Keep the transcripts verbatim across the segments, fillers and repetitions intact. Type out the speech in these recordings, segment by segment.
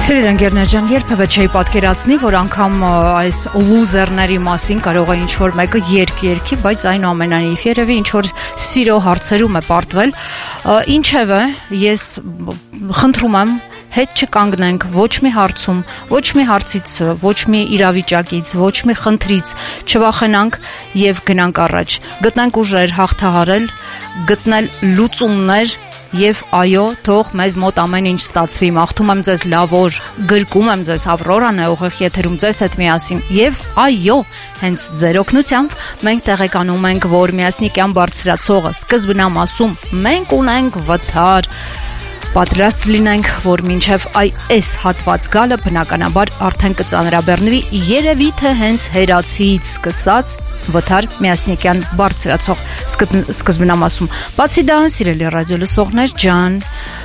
Սիրելի ընկերներ ջան, երբևէ չէի պատկերացնի, որ անգամ այս լուզերների մասին կարող է ինչ-որ մեկը երկ-երքի, բայց այնուամենայնիվ երևի ինչ-որ սիրո հարցերում է պարտվել։ Ինչևէ, ես խնդրում եմ հետ չկանգնենք ոչ մի հարցում, ոչ մի հարցից, ոչ մի իրավիճակից, ոչ մի խնդրից չվախենանք եւ գնանք առաջ։ Գտնենք ուժեր հաղթահարել, գտնել լուծումներ Եվ այո, թող մեզ մոտ ամեն ինչ ստացվի, մաղթում եմ ձեզ լավ օր, գրկում եմ ձեզ Ավրորան է ուղիղ եթերում ձեզ հետ միասին եւ այո, հենց ձեր օգնությամբ մենք տեղեկանում ենք, որ միասնիկյան բարձրացողը սկզբնամասում մենք ունենք վթար, պատրաստ լինենք, որ մինչև այս հատված գալը բնականաբար արդեն կծանրաբեռնվի, երևի թե հենց հերացից սկսած վթար միասնիկյան բարձրացող սկզբնամասում։ Բացի դա, սիրելի ռադիո լսողներ ջան,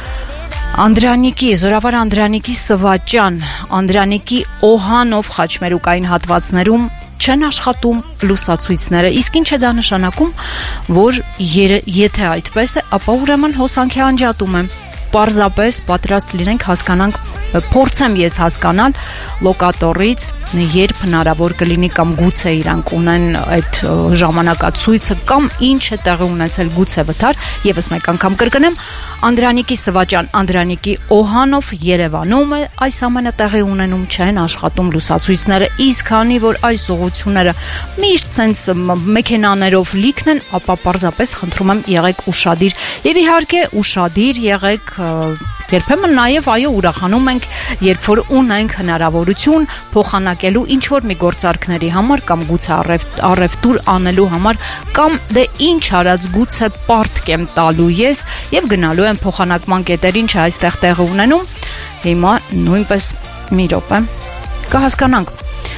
Անդրանիկի, Զորավար Անդրանիկի Սվաճան, Անդրանիկի Օհանով խաչմերուկային հատվածներում չեն աշխատում լուսացույցները, իսկ ինչ է դա նշանակում, որ եթե այդպես է, ապա ուրեմն հոսանքի անջատում է։ Պարզապես պատրաստ լինենք հասկանանք, փորձեմ ես հասկանալ լոկատորից, երբ հնարավոր կլինի կամ գուցե իրանք ունեն այդ ժամանակացույցը կամ ինչ է տեղի ունեցել գուցե վթար, եւս մեկ անգամ կրկնեմ, Անդրանիկի Սվաճան, Անդրանիկի Օհանով Երևանում է այս ամենը տեղի ունենում, չեն աշխատում լուսացույցները, իսկ քանի որ այս ուղղությունները միշտ sense մեքենաներով լիքն են, ապա պարզապես խնդրում եմ եղեք ուշադիր եւ իհարկե ուշադիր եղեք Երբեմն նաև այո ուրախանում ենք, երբ որ ունենք հնարավորություն փոխանակելու ինչ-որ մի գործարքների համար կամ գուցե առևտուր անելու համար կամ դե ինչ արած գուցե պարտք եմ տալու ես եւ գնալու եմ փոխանակման կետերին չէ այստեղ տեղի ունենում։ Հիմա նույնպես մի րոպե կհասկանանք։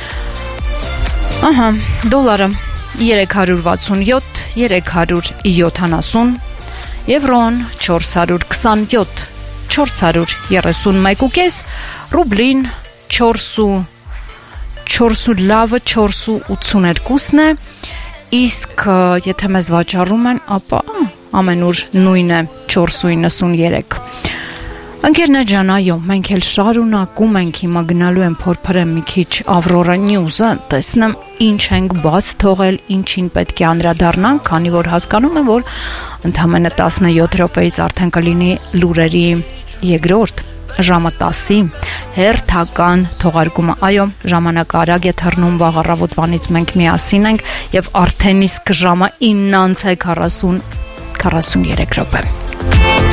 Ահա, դոլարը երեք հարյուր վաթսունյոթ, երեք հարյուր յոթանասուն, եվրոն չորս հարյուր քսանյոթ չորս հարյուր երեսունմեկ ու կես, ռուբլին չորս ու լավը չորս ու ութսուներկուսն է, իսկ եթե մեզ վաճառում են, ապա ամենուր նույն է չորս ու իննսունյերեք։ Ընկերներ ջան, այո, մենք էլ շարունակում ենք, հիմա գնալու եմ փորփրեմ մի քիչ Ավրորա Նյուզը, տեսնեմ ինչ ենք բաց թողել, ինչին պետք է անդրադառնանք, քանի որ հասկանում եմ, որ ընդամենը տասնյոթ րոպեից արդեն կլինի լուրերի երկրորդ ժամը տասի հերթական թողարկումը։ Այո, ժամանակը արագ է թռնում, վաղ առավոտվանից մենք միասին ենք եւ արդեն իսկ ժամը ինը քառասուն քառասունյերեք րոպե։